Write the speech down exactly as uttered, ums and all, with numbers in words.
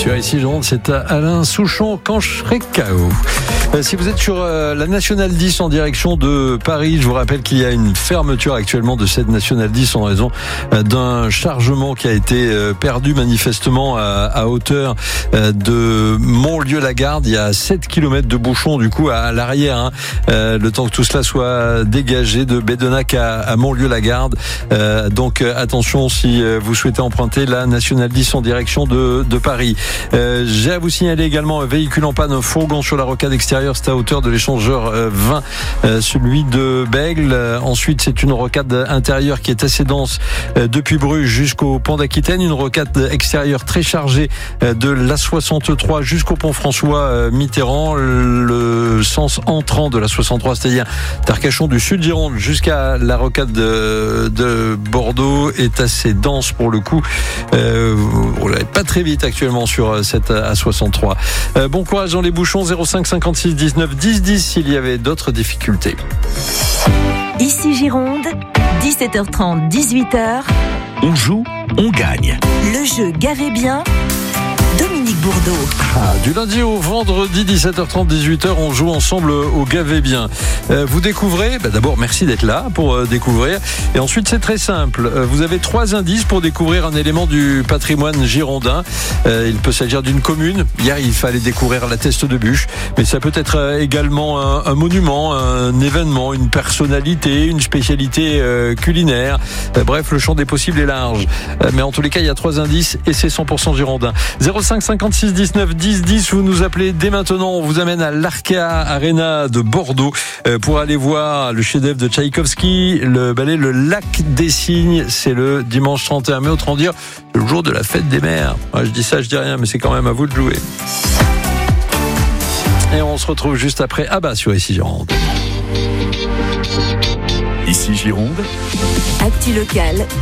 Sur ici Gironde, c'est à Alain Souchon quand je serai K O. Si vous êtes sur la Nationale dix en direction de Paris, je vous rappelle qu'il y a une fermeture actuellement de cette Nationale dix en raison d'un chargement qui a été perdu manifestement à hauteur de Montlieu-la-Garde. Il y a sept kilomètres de bouchons du coup à l'arrière, hein, le temps que tout cela soit dégagé de Bédenac à Montlieu-la-Garde. Donc attention si vous souhaitez emprunter la Nationale dix en direction de, de Paris. J'ai à vous signaler également un véhicule en panne, un fourgon sur la rocade extérieure. C'est à hauteur de l'échangeur vingt, celui de Bègle. Ensuite, c'est une rocade intérieure qui est assez dense depuis Bruges jusqu'au pont d'Aquitaine. Une rocade extérieure très chargée de l'A soixante-trois jusqu'au pont François Mitterrand. Le sens entrant de l'A soixante-trois, c'est-à-dire d'Arcachon du sud Gironde jusqu'à la rocade de, de Bordeaux, est assez dense pour le coup. Euh, on n'allait pas très vite actuellement sur cette A soixante-trois. Euh, bon courage dans les bouchons. Zéro cinq cinquante-six dix-neuf dix dix s'il y avait d'autres difficultés. Ici Gironde, dix-sept heures trente, dix-huit heures. On joue, on gagne. Le jeu Gavez bien, Dominique Bourdeau. Ah, du lundi au vendredi, dix-sept heures trente, dix-huit heures, on joue ensemble au Gavez bien. Euh, vous découvrez, bah d'abord merci d'être là pour euh, découvrir. Et ensuite c'est très simple, euh, vous avez trois indices pour découvrir un élément du patrimoine girondin. Euh, il peut s'agir d'une commune. Hier il fallait découvrir la Teste de Buch, mais ça peut être euh, également un, un monument, un événement, une personnalité, une spécialité euh, culinaire. Euh, bref, le champ des possibles est large. Euh, mais en tous les cas il y a trois indices et c'est cent pour cent girondin. Zéro cinq cinquante-six dix-neuf dix dix, vous nous appelez dès maintenant. On vous amène à l'Arkea Arena de Bordeaux euh, pour aller voir le chef-d'œuvre de Tchaïkovski, le ballet Le Lac des Cygnes. C'est le dimanche trente et un mai, autrement dire le jour de la fête des mères. Moi, je dis ça, je dis rien, mais c'est quand même à vous de jouer. Et on se retrouve juste après Abba sur Ici Gironde. Ici Gironde. Actu locale,